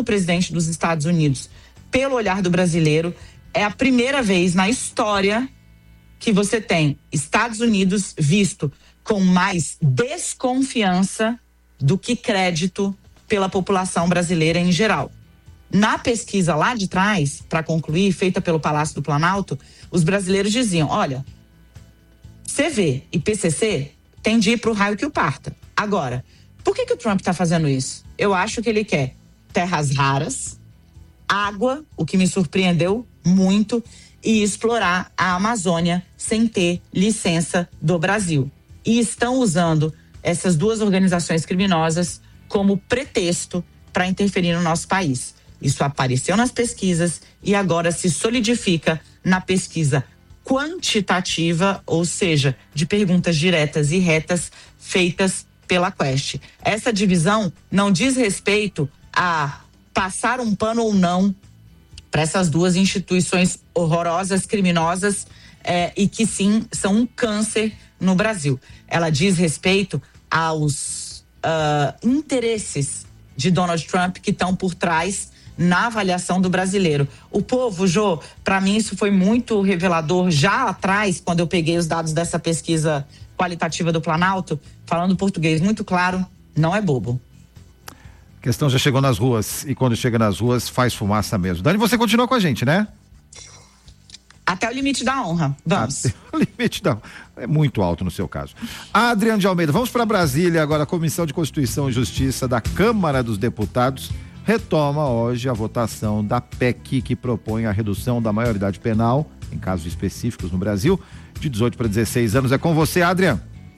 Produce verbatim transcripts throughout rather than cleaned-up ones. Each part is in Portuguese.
o presidente dos Estados Unidos pelo olhar do brasileiro. É a primeira vez na história que você tem Estados Unidos visto com mais desconfiança do que crédito pela população brasileira em geral. Na pesquisa lá de trás, para concluir, feita pelo Palácio do Planalto, os brasileiros diziam, olha, C V e P C C tem de ir para o raio que o parta. Agora, por que que o Trump está fazendo isso? Eu acho que ele quer terras raras, água, o que me surpreendeu muito, e explorar a Amazônia sem ter licença do Brasil. E estão usando essas duas organizações criminosas como pretexto para interferir no nosso país. Isso apareceu nas pesquisas e agora se solidifica na pesquisa quantitativa, ou seja, de perguntas diretas e retas feitas pela Quest. Essa divisão não diz respeito a passar um pano ou não para essas duas instituições horrorosas, criminosas, eh, e que sim, são um câncer no Brasil. Ela diz respeito aos uh, interesses de Donald Trump que estão por trás na avaliação do brasileiro. O povo, Jô, para mim isso foi muito revelador já atrás, quando eu peguei os dados dessa pesquisa qualitativa do Planalto, falando português muito claro, não é bobo. A questão já chegou nas ruas e quando chega nas ruas faz fumaça mesmo. Dani, você continua com a gente, né? Até o limite da honra, vamos. Até o limite da honra. É muito alto no seu caso. Adriano de Almeida, vamos para Brasília agora. A Comissão de Constituição e Justiça da Câmara dos Deputados retoma hoje a votação da P E C que propõe a redução da maioridade penal, em casos específicos no Brasil, de dezoito para dezesseis anos. É com você, Adriano.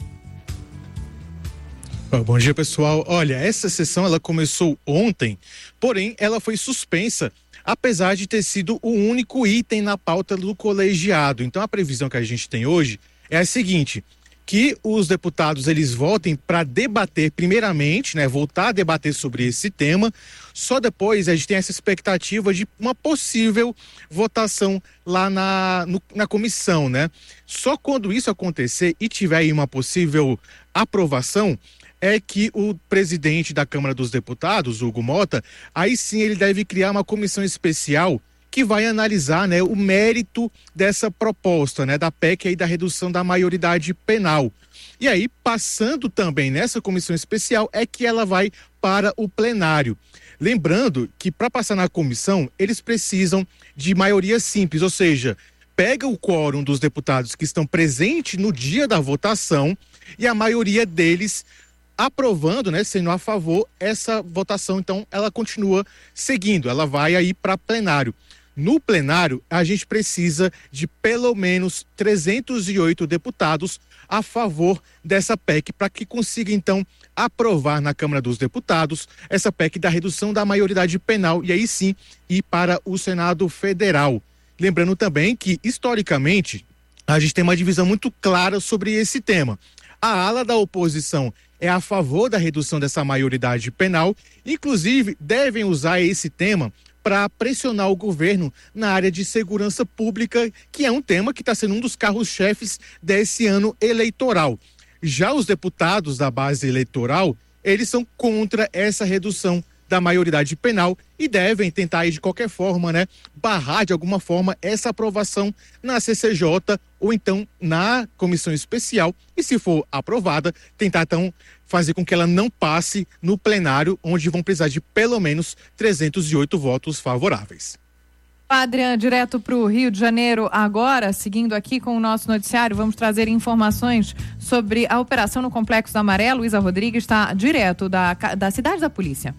Bom dia, pessoal. Olha, essa sessão ela começou ontem, porém ela foi suspensa, apesar de ter sido o único item na pauta do colegiado. Então a previsão que a gente tem hoje é a seguinte, que os deputados eles votem para debater primeiramente, né, voltar a debater sobre esse tema, só depois a gente tem essa expectativa de uma possível votação lá na, no, na comissão, né? Só quando isso acontecer e tiver aí uma possível aprovação, é que o presidente da Câmara dos Deputados, Hugo Mota, aí sim ele deve criar uma comissão especial que vai analisar, né, o mérito dessa proposta, né, da P E C aí da redução da maioridade penal. E aí, passando também nessa comissão especial, é que ela vai para o plenário. Lembrando que para passar na comissão, eles precisam de maioria simples, ou seja, pega o quórum dos deputados que estão presentes no dia da votação e a maioria deles aprovando, né, sendo a favor, essa votação, então, ela continua seguindo, ela vai aí para plenário. No plenário, a gente precisa de pelo menos trezentos e oito deputados a favor dessa P E C para que consiga, então, aprovar na Câmara dos Deputados essa P E C da redução da maioridade penal e aí sim ir para o Senado Federal. Lembrando também que, historicamente, a gente tem uma divisão muito clara sobre esse tema. A ala da oposição é a favor da redução dessa maioridade penal, inclusive devem usar esse tema para pressionar o governo na área de segurança pública, que é um tema que está sendo um dos carros-chefes desse ano eleitoral. Já os deputados da base eleitoral, eles são contra essa redução da maioridade penal e devem tentar aí, de qualquer forma, né, barrar de alguma forma essa aprovação na C C J ou então na comissão especial e, se for aprovada, tentar então fazer com que ela não passe no plenário, onde vão precisar de pelo menos trezentos e oito votos favoráveis. Adriano, direto para o Rio de Janeiro agora, seguindo aqui com o nosso noticiário, vamos trazer informações sobre a operação no Complexo da Maré. Luísa Rodrigues está direto da, da cidade da polícia.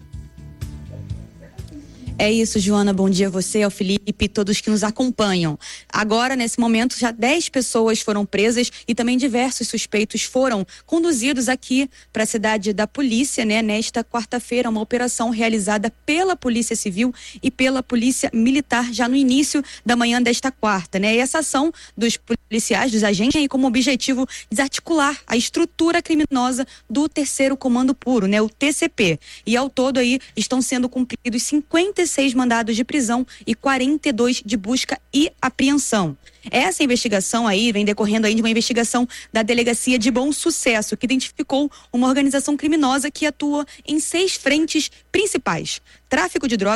É isso, Joana, bom dia a você, ao Felipe e todos que nos acompanham. Agora, nesse momento, já dez pessoas foram presas e também diversos suspeitos foram conduzidos aqui para a cidade da polícia, né? Nesta quarta-feira, uma operação realizada pela Polícia Civil e pela Polícia Militar já no início da manhã desta quarta, né? E essa ação dos policiais, dos agentes, tem como objetivo desarticular a estrutura criminosa do Terceiro Comando Puro, né? O T C P. E ao todo aí estão sendo cumpridos cinquenta e seis mandados de prisão e quarenta e dois de busca e apreensão. Essa investigação aí vem decorrendo aí de uma investigação da Delegacia de Bom Sucesso, que identificou uma organização criminosa que atua em seis frentes principais: tráfico de drogas,